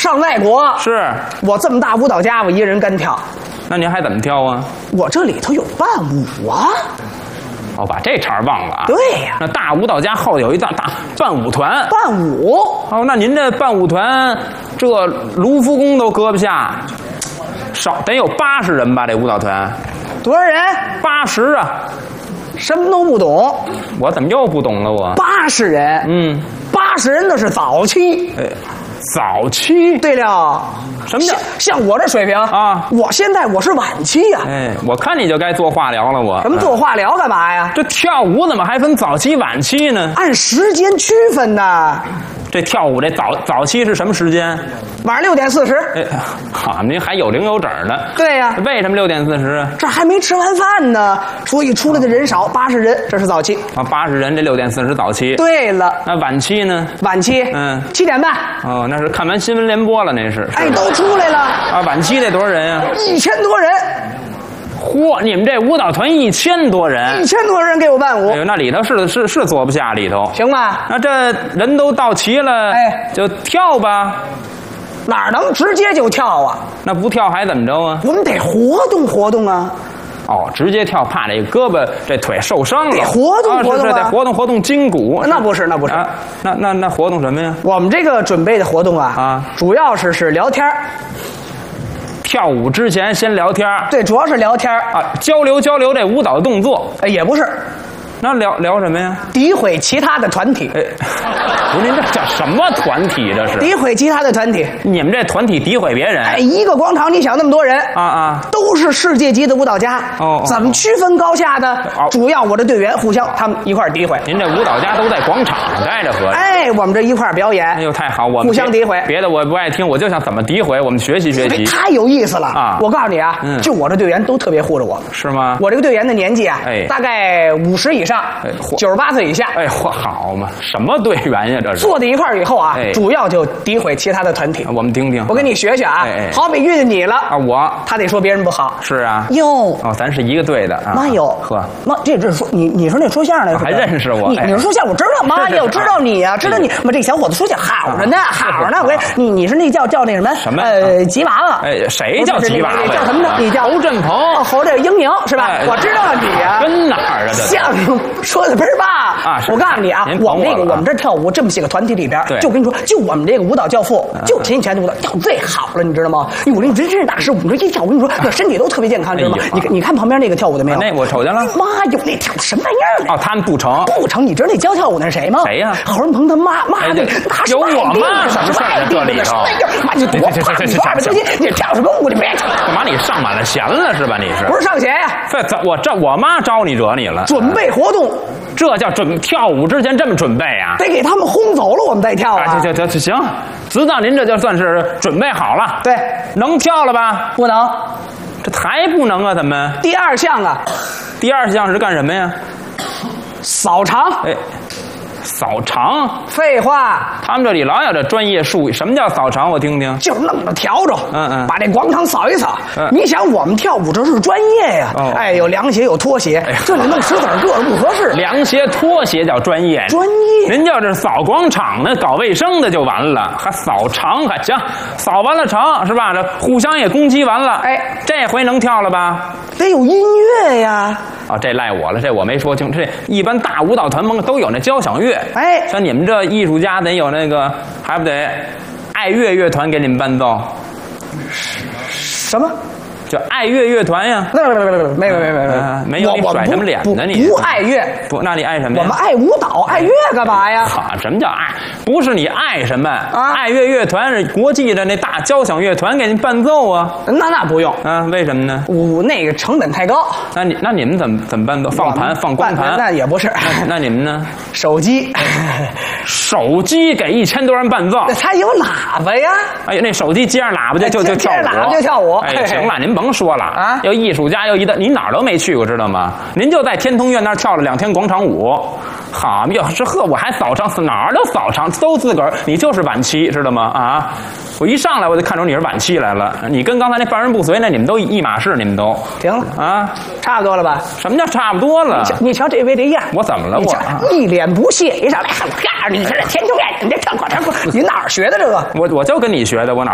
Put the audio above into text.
上外国是， 我这么大舞蹈家，我一人干跳。 那您还怎么跳啊？ 我这里头有伴舞啊。 哦，把这茬忘了啊。 对呀， 那大舞蹈家后有一大伴舞团。 伴舞。 哦，那您这伴舞团，这卢浮宫都搁不下，少得有80人吧？这舞蹈团多少人 ？80啊。 什么都不懂。 我怎么又不懂了我 ？80人。80人那是早期。 早期。 对了。 什么叫像我这水平啊？ 我现在我是晚期呀。 我看你就该做化疗了。我什么做化疗干嘛呀？ 这跳舞怎么还分早期晚期呢？ 按时间区分的。 这跳舞这早期是什么时间？ 晚上6点40。 好，您还有零有整呢。 对呀。 为什么6点40啊？ 这还没吃完饭呢，所以出来的人少，80人，这是早期。 啊，80人，这6点40早期。 对了。那晚期呢？ 晚期，7点半。 哦，那是看完新闻联播了，那是。 都出来了。 啊，晚期得多少人呀 ？1000多人。 嚯，你们这舞蹈团1000多人 ，1000多人给我伴舞。 哎呦，那里头是坐不下里头。 行吧？ 那这人都到齐了，就跳吧。 哪能直接就跳啊？ 那不跳还怎么着啊？ 我们得活动活动啊。 哦，直接跳怕这胳膊这腿受伤了， 得活动活动得活动活动筋骨。 那不是啊，那活动什么呀？ 我们这个准备的活动啊，主要是聊天。 跳舞之前先聊天。 对，主要是聊天啊，交流这舞蹈动作。 也不是。 那聊什么呀？ 诋毁其他的团体。 不是，您这叫什么团体？这是诋毁其他的团体。 你们这团体诋毁别人？ 一个广场，你想那么多人都是世界级的舞蹈家。怎么区分高下的？主要我的队员互相他们一块诋毁。 您这舞蹈家都在广场上待着合着。 我们这一块表演。 哎呦，太好，我们互相诋毁。 别的我不爱听，我就想怎么诋毁，我们学习学习。 太有意思了啊！我告诉你啊，就我这队员都特别护着我。 是吗？ 我这个队员的年纪啊，大概50以上，98岁以下。 好嘛，什么队员呀？这是坐在一块儿以后啊，主要就诋毁其他的团体。 我们听听， 我跟你学学啊。好比遇见你了啊， 他得说别人不好。 是啊。 哟， 咱是一个队的啊。 妈哟， 呵， 妈，这说你说那说相声的还认识我？ 你说相声我知道，妈哟，知道你呀，知道你。妈，这小伙子说相声好着呢，好呢。你是那叫那什么吉娃娃？ 谁叫吉娃娃？ 叫什么呢？你叫侯振鹏， 侯这英明是吧？我知道你呀。 跟哪儿啊？这相声说的倍儿棒啊！我告诉你啊，我们这跳舞这么些个团体里边，就跟你说，就我们这个舞蹈教父，就陈以前的舞蹈跳最好了，你知道吗？哎呦，我跟你真是大师，我们这一跳，我跟你说，那身体都特别健康，知道吗？你看旁边那个跳舞的没有？ 那我瞅见了。 妈哟，那跳的什么玩意儿？ 他们不成。 你知道那教跳舞那是谁吗？ 谁呀？ 侯润鹏他妈那有我妈什么事儿这里头？ 妈你多胖，你200多斤，你跳什么舞？你别跳！ 干嘛？你上满了弦了是吧？你是不是上弦呀？ 我妈招你惹你了？ 准备活动， 这叫跳舞之前这么准备啊？ 得给他们轰走了，我们再跳啊！ 行，知道您这就算是准备好了。 对， 能跳了吧？ 不能， 这还不能啊？怎么？ 第2项啊？ 第2项是干什么呀？ 扫场。 扫场？ 废话， 他们这里老有这专业术语。什么叫扫场？我听听。 就弄着笤帚，把这广场扫一扫。你想，我们跳舞这是专业呀，有凉鞋，有拖鞋，就你弄石子硌着不合适。 凉鞋、拖鞋叫专业。 专业， 人叫这扫广场的，搞卫生的就完了，还扫场还行，扫完了场是吧？这互相也攻击完了，这回能跳了吧？ 得有音乐呀。 这赖我了，这我没说清。这一般大舞蹈团都有那交响乐，像你们这艺术家得有那个，还不得爱乐乐团给你们伴奏？ 什么？ 叫爱乐乐团呀？没有，你甩什么脸呢？你不爱乐， 不，那你爱什么呀？ 我们爱舞蹈，爱乐干嘛呀？ 什么叫爱？不是你爱什么爱乐乐团是国际的那大交响乐团给您伴奏啊？ 那不用为什么呢？ 那个成本太高。 那你们怎么伴奏？放盘放光盘？ 那也不是。 那你们呢？ 手机给1000多人伴奏， 它有喇叭呀。 哎呦，那手机接上喇叭就跳舞， 接上喇叭就跳舞。 行了，您甭说了啊！要艺术家你哪儿都没去过，知道吗？您就在天通苑那儿跳了2天广场舞。好哟，我还扫场，哪儿都扫场，都自个儿。你就是晚期，知道吗？我一上来我就看出你是晚期来了。你跟刚才那半人不遂，那你们都一码事，你们都停了差不多了吧？ 什么叫差不多了？ 你瞧这位这样， 我怎么了？ 我一脸不屑，一上来，我告诉你，这天通苑，你这跳广场舞，你哪儿学的这个？ 我就跟你学的，我哪儿？